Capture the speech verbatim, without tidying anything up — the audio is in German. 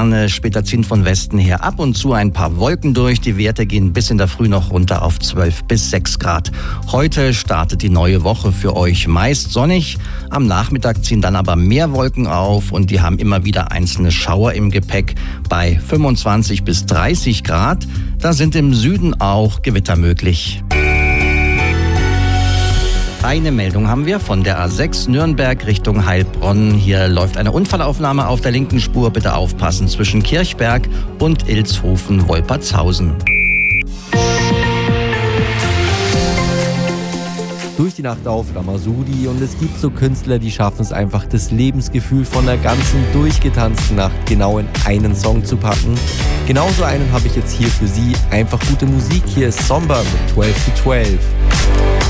Sterne. Später ziehen von Westen her ab und zu ein paar Wolken durch. Die Werte gehen bis in der Früh noch runter auf zwölf bis sechs Grad. Heute startet die neue Woche für euch meist sonnig. Am Nachmittag ziehen dann aber mehr Wolken auf und die haben immer wieder einzelne Schauer im Gepäck bei fünfundzwanzig bis dreißig Grad. Da sind im Süden auch Gewitter möglich. Eine Meldung haben wir von der A sechs Nürnberg Richtung Heilbronn. Hier läuft eine Unfallaufnahme auf der linken Spur. Bitte aufpassen zwischen Kirchberg und Ilshofen-Wolpertshausen. Durch die Nacht auf Ramazzoudi und es gibt so Künstler, die schaffen es einfach, das Lebensgefühl von der ganzen durchgetanzten Nacht genau in einen Song zu packen. Genauso einen habe ich jetzt hier für Sie. Einfach gute Musik. Hier ist Somber mit zwölf to zwölf.